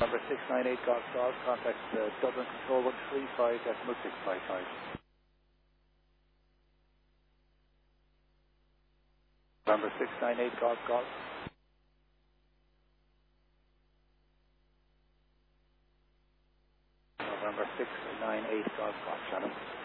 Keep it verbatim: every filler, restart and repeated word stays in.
Number six nine eight Golf Golf, contact uh, Dublin Control one three five decimal six five five. Number six nine eight Golf Golf. November six nine eight Golf Golf, Shannon.